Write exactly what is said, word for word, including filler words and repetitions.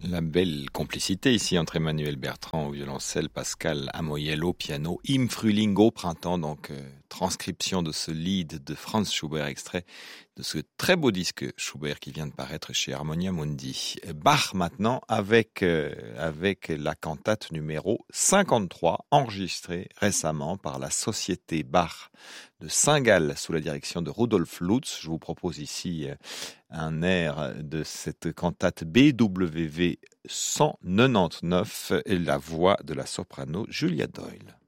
La belle complicité ici entre Emmanuel Bertrand au violoncelle, Pascal Amoyel au piano, Im Frühling au printemps, donc euh, transcription de ce lead de Franz Schubert, extrait de ce très beau disque Schubert qui vient de paraître chez Harmonia Mundi. Bach maintenant avec euh, avec la cantate numéro cinquante-trois, enregistrée récemment par la Société Bach de Saint-Gall sous la direction de Rudolf Lutz. Je vous propose ici euh, un air de cette cantate B W V cent quatre-vingt-dix-neuf et la voix de la soprano Julia Doyle.